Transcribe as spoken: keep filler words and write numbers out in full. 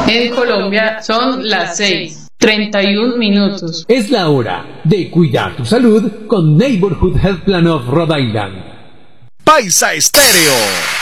En Colombia son las seis, treinta y un minutos. Es la hora de cuidar tu salud con Neighborhood Health Plan of Rhode Island. Paisa Estéreo.